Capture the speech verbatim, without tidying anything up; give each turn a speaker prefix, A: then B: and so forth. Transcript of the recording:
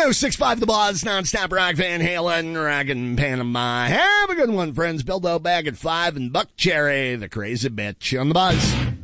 A: oh six five The Buzz, nonstop rock, Van Halen, Rockin' Panama. Have a good one, friends. Bilbo Bag at five and Buck Cherry, the crazy bitch on The Buzz.